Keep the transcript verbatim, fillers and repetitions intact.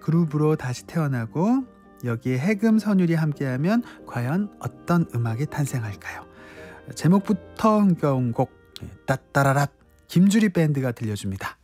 그룹으로 다시 태어나고 여기에 해금, 선율이 함께하면 과연 어떤 음악이 탄생할까요? 제목부터 흥겨운 곡 따따라랏 김주리 밴드가 들려줍니다.